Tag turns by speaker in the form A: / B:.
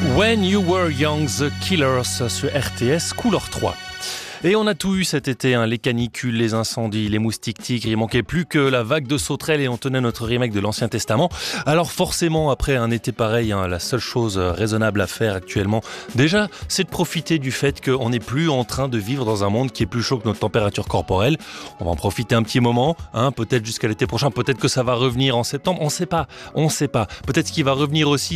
A: When You Were Young, The Killers sur RTS, couleur 3. Et on a tout eu cet été, les canicules, les incendies, les moustiques tigres, il manquait plus que la vague de sauterelles et on tenait notre remake de l'Ancien Testament. Alors forcément, après un été pareil, la seule chose raisonnable à faire actuellement, déjà, c'est de profiter du fait qu'on n'est plus en train de vivre dans un monde qui est plus chaud que notre température corporelle. On va en profiter un petit moment, peut-être jusqu'à l'été prochain, peut-être que ça va revenir en septembre, on sait pas. Peut-être qu'il va revenir aussi